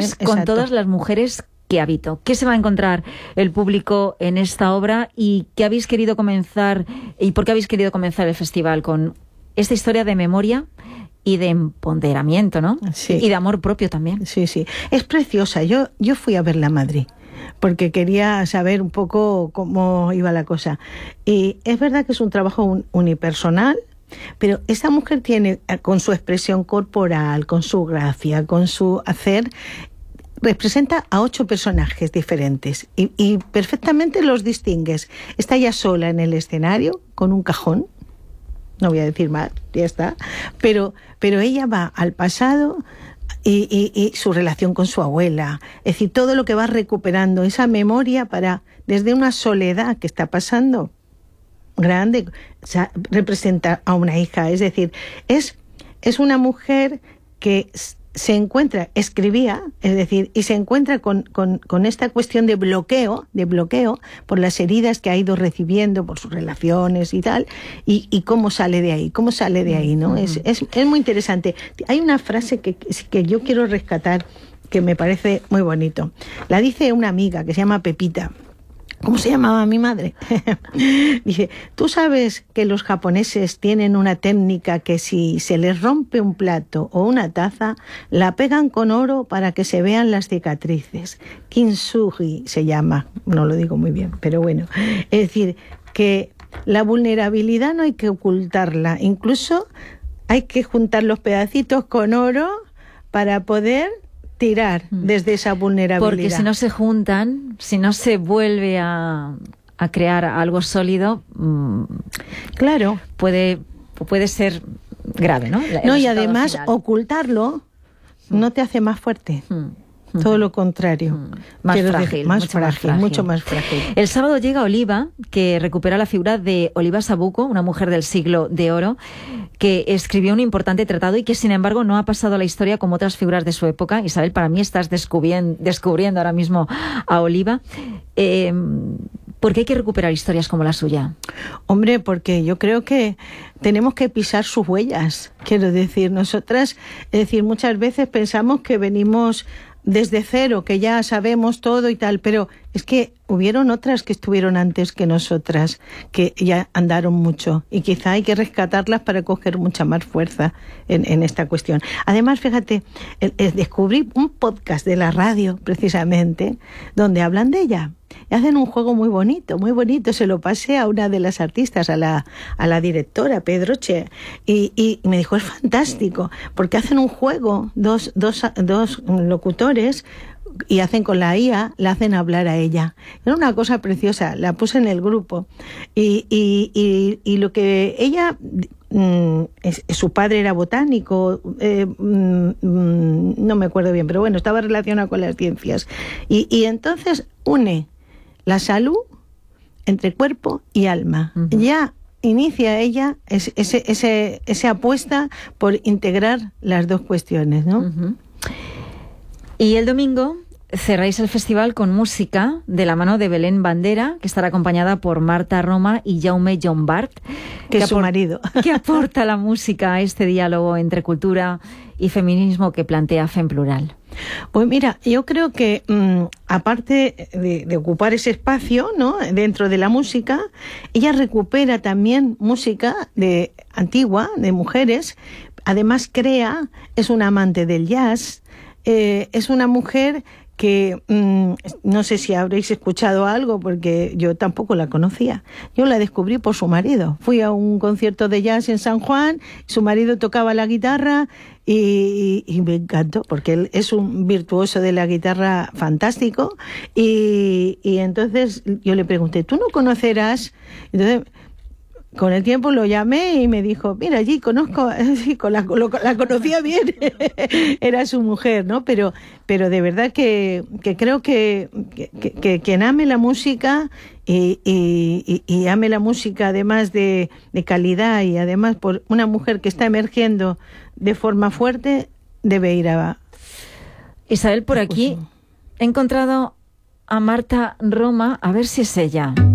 mujeres con todas las mujeres que habito. ¿Qué se va a encontrar el público en esta obra y qué habéis querido comenzar y por qué habéis querido comenzar el festival con esta historia de memoria y de empoderamiento, ¿no? Sí. Y de amor propio también. Sí, sí. Es preciosa. Yo fui a verla a Madrid porque quería saber un poco cómo iba la cosa. Y es verdad que es un trabajo unipersonal, pero esta mujer tiene, con su expresión corporal, con su gracia, con su hacer, representa a 8 personajes diferentes y perfectamente los distingues. Está ella sola en el escenario con un cajón, no voy a decir más, ya está, pero ella va al pasado y su relación con su abuela, es decir, todo lo que va recuperando, esa memoria para, desde una soledad que está pasando grande, o sea, representa a una hija, es decir, es una mujer que se encuentra, escribía, es decir, y se encuentra con esta cuestión de bloqueo por las heridas que ha ido recibiendo por sus relaciones y tal, y cómo sale de ahí, ¿no? Es muy interesante. Hay una frase que yo quiero rescatar que me parece muy bonito. La dice una amiga que se llama Pepita. ¿Cómo se llamaba mi madre? Dice, ¿tú sabes que los japoneses tienen una técnica que si se les rompe un plato o una taza, la pegan con oro para que se vean las cicatrices? Kintsugi se llama, no lo digo muy bien, pero bueno. Es decir, que la vulnerabilidad no hay que ocultarla, incluso hay que juntar los pedacitos con oro para poder tirar desde esa vulnerabilidad. Porque si no se juntan, si no se vuelve a crear algo sólido, claro, puede ser grave, ¿no? No, y además ocultarlo no te hace más fuerte. Todo lo contrario. Más frágil, mucho más frágil. El sábado llega Oliva, que recupera la figura de Oliva Sabuco, una mujer del siglo de oro, que escribió un importante tratado y que, sin embargo, no ha pasado a la historia como otras figuras de su época. Isabel, para mí estás descubriendo ahora mismo a Oliva. ¿Por qué hay que recuperar historias como la suya? Hombre, porque yo creo que tenemos que pisar sus huellas. Quiero decir, nosotras, muchas veces pensamos que venimos desde cero, que ya sabemos todo y tal, pero es que hubieron otras que estuvieron antes que nosotras, que ya andaron mucho, y quizá hay que rescatarlas para coger mucha más fuerza en esta cuestión. Además, fíjate, descubrí un podcast de la radio, precisamente, donde hablan de ella. Y hacen un juego muy bonito, se lo pasé a una de las artistas, a la directora, Pedroche, y me dijo, es fantástico, porque hacen un juego, dos locutores, y hacen con la IA, la hacen hablar a ella. Era una cosa preciosa, la puse en el grupo. Y lo que ella... su padre era botánico, no me acuerdo bien, pero bueno, estaba relacionado con las ciencias. Y entonces une la salud entre cuerpo y alma. Ya inicia ella esa apuesta por integrar las dos cuestiones, ¿no? Y el domingo cerráis el festival con música de la mano de Belén Bandera, que estará acompañada por Marta Roma y Jaume Llombart, que es su marido. ¿Qué aporta la música a este diálogo entre cultura y feminismo que plantea Fem Plural? Pues mira, yo creo que aparte de ocupar ese espacio, ¿no?, dentro de la música, ella recupera también música antigua, de mujeres. Además es una amante del jazz, es una mujer que no sé si habréis escuchado algo, porque yo tampoco la conocía. Yo la descubrí por su marido. Fui a un concierto de jazz en San Juan, su marido tocaba la guitarra y me encantó, porque él es un virtuoso de la guitarra fantástico, y entonces yo le pregunté, ¿tú no conocerás? Entonces, con el tiempo lo llamé y me dijo, mira, allí conozco, sí, la conocía bien, era su mujer, ¿no? Pero de verdad que creo que quien ame la música y ame la música además de calidad, y además por una mujer que está emergiendo de forma fuerte, debe ir a... Isabel, por aquí he encontrado a Marta Roma, a ver si es ella.